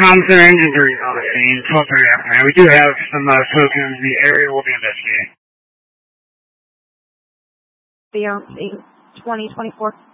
Thompson engine 3 on the scene, 12:30 afternoon. We do have some tokens. The area will be investigating. Beyond 2024.